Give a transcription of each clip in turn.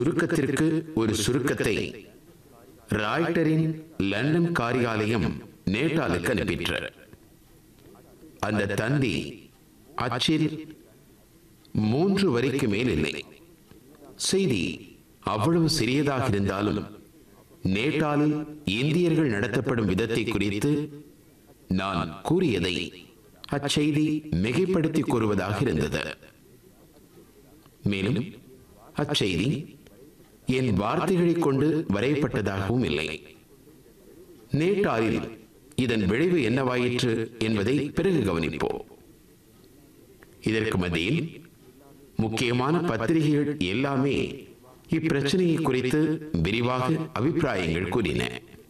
சுருக்கத்திற்கு ஒரு சுருக்கத்தை ராய்ட்டரின் லண்டன் காரியாலயம் நேட்டாலுக்கு அனுப்பிற்று. அந்த தந்தி அச்சில் 3 வரிக்கு மேல் இல்லை. செய்தி அவ்வளவு சிறியதாக இருந்தாலும் நேட்டாலில் இந்தியர்கள் நடத்தப்படும் விதத்தை குறித்து நான் கூறியதை அச்செய்தி மிகைப்படுத்தி கூறுவதாக இருந்தது. மேலும் அச்செய்தி என் வார்த்தைகளை கொண்டு வரையப்பட்டதாகவும் இல்லை. நேட்டாலில் இதன் விளைவு என்னவாயிற்று என்பதை பிறகு கவனிப்போம். இதற்கு மத்தியில் முக்கியமான பத்திரிகைகள் எல்லாமே இப்பிரச்சனையை குறித்து விரிவாக அபிப்பிராயங்கள் கூறின.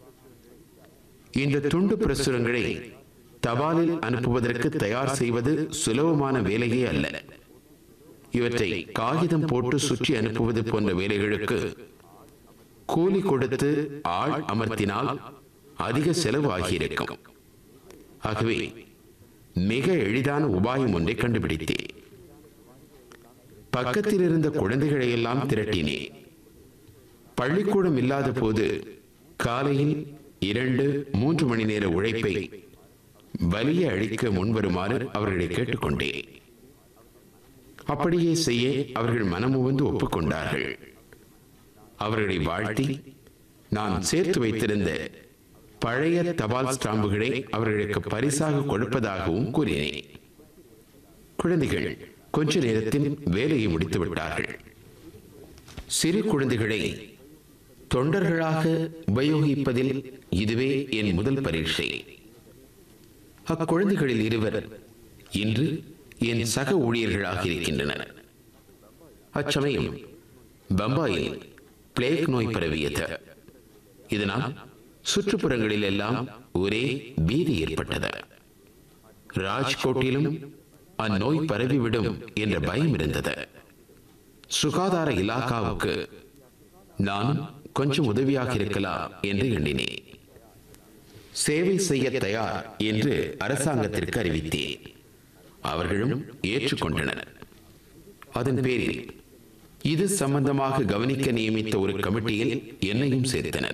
இந்த துண்டு பிரசுரங்களை தபாலில் அனுப்புவதற்கு தயார் செய்வது சுலபமான வேலையே அல்ல. இவற்றை காகிதம் போட்டு சுற்றி அனுப்புவது போன்ற வேலைகளுக்கு கூலி கொடுத்து ஆள் அமர்த்தினால் அதிக செலவு ஆகியிருக்கும். ஆகவே மிக எளிதான உபாயம் ஒன்றை கண்டுபிடித்தேன். பக்கத்தில் இருந்த குழந்தைகளை எல்லாம் திரட்டினேன். பள்ளிக்கூடம் இல்லாத போது காலையில் 2-3 மணி நேர உழைப்பை வலிய அழிக்க முன்வருமாறு அவர்களை கேட்டுக்கொண்டேன். அப்படியே செய்ய அவர்கள் மனமுவந்து ஒப்புக்கொண்டார்கள். அவர்களை வாழ்த்தி நான் சேர்த்து வைத்திருந்த பழைய தபால் ஸ்டாம்புகளை அவர்களுக்கு பரிசாக கொடுப்பதாகவும் கூறினேன். குழந்தைகள் கொஞ்ச நேரத்தில் வேலையை முடித்து விட்டார்கள். சிறு குழந்தைகளை தொண்டர்களாக உபயோகிப்பதில் இதுவே என் முதல் பரீட்சை. அக்குழந்தைகளில் 2 இன்று என் சக ஊழியர்களாக இருக்கின்றனர். அச்சமயம் பம்பாயில் பிளேக் நோய் பரவியது. இதனால் சுற்றுப்புறங்களில் எல்லாம் ஒரே பீதி ஏற்பட்டது. ராஜ்கோட்டிலும் அந்நோய் பரவிவிடும் என்ற பயம் இருந்தது. சுகாதார இலாகாவுக்கு நான் கொஞ்சம் உதவியாக இருக்கலாம் என்று எண்ணினேன். சேவை செய்ய தயார் என்று அரசாங்கத்திற்கு அறிவித்தேன். அவர்களும் ஏற்றுக்கொண்டனர். அதன் பேரில் இது சம்பந்தமாக கவனிக்க நியமித்த ஒரு கமிட்டியில் என்னையும் சேர்த்தனர்.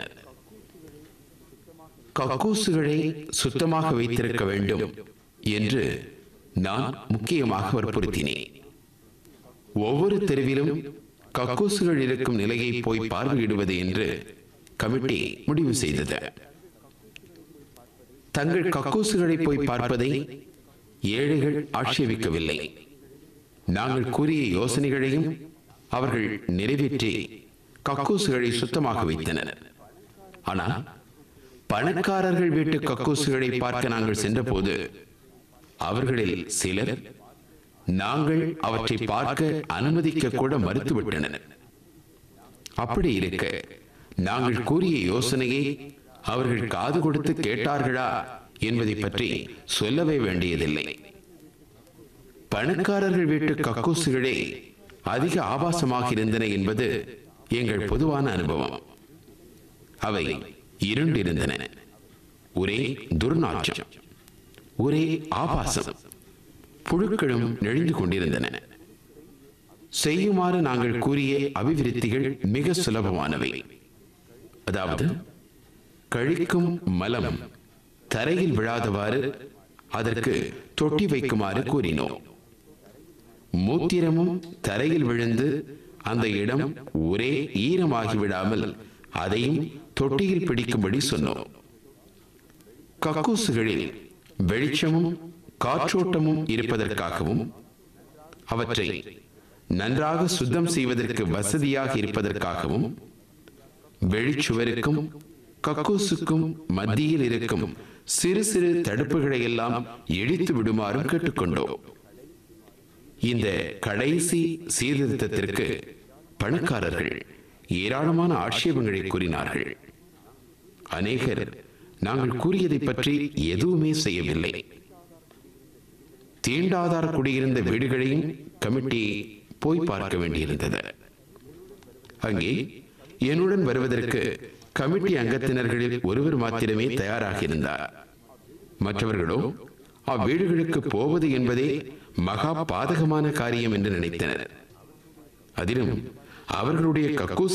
கக்கூசுகளை சுத்தமாக வைத்திருக்க வேண்டும் என்று நான் முக்கியமாக வற்புறுத்தினேன். ஒவ்வொரு தெருவிலும் கக்கூசுகள் இருக்கும் நிலையை போய் பார்வையிடுவது என்று கமிட்டி முடிவு செய்தது. தங்கள் கக்கூசுகளை போய் பார்ப்பதை ஏழைகள் ஆட்சேபிக்கவில்லை. நாங்கள் கூறிய யோசனைகளையும் அவர்கள் நிறைவேற்றி கக்கூசுகளை சுத்தமாக வைத்தனர். ஆனால் பணக்காரர்கள் வீட்டு கக்கூசுகளை பார்க்க நாங்கள் சென்றபோது அவர்களில் சிலர் நாங்கள் அவற்றை பார்க்க அனுமதிக்க கூட மறுத்துவிட்டனர். அப்படி இருக்க நாங்கள் கூறிய யோசனையை அவர்கள் காது கொடுத்து கேட்டார்களா என்பதை பற்றி சொல்லவே வேண்டியதில்லை. பணக்காரர்கள் வீட்டு கக்கூசுகளே அதிக ஆபாசமாக இருந்தன என்பது எங்கள் பொதுவான அனுபவம். அவை இருண்டிருந்தன. ஒரே துர்நாற்றம், ஒரே ஆபாசம், புழுக்களும் நெளிந்து கொண்டிருந்தன. செய்யுமாறு நாங்கள் கூறிய அபிவிருத்திகள் மிக சுலபமானவை. அதாவது கழிக்கும் மலம் தரையில் விழாதவாறு அதற்கு தொட்டி வைக்குமாறு கூறினோம். மூத்திரமும் தரையில் விழுந்து அந்த இடம் ஒரே ஈரமாகி விடாமல் அதையும் தொட்டியில் பிடிக்கும்படி சொன்னோம். கக்கூசுகளில் வெளிச்சமும் காற்றோட்டமும் இருப்பதற்காகவும் அவற்றை நன்றாக சுத்தம் செய்வதற்கு வசதியாக இருப்பதற்காகவும் வெளிச்சுவருக்கும் கக்கூசுக்கும் மத்தியில் இருக்கும் சிறு சிறு தடுப்புகளை எல்லாம் இடித்து விடுமாறும் கேட்டுக்கொண்டோம். இந்த கடைசி சீர்திருத்தத்திற்கு பணக்காரர்கள் ஏராளமான ஆட்சேபங்களை கூறினார்கள். அநேகர் நாங்கள் கூறியதை பற்றி எதுவுமே செய்யவில்லை. தீண்டாதார் குடியிருந்த வீடுகளையும் கமிட்டி போய் பார்க்க வேண்டியிருந்தது. அங்கே என்னுடன் வருவதற்கு கமிட்டி அங்கத்தினர்களில் ஒருவர் மாத்திரமே தயாராக இருந்தார். மற்றவர்களோ அவ்வீடுகளுக்கு போவது என்பதே மகா பாதகமான காரியம் என்று நினைத்தனர். அதிலும் அவர்களுடைய கக்கூஸ்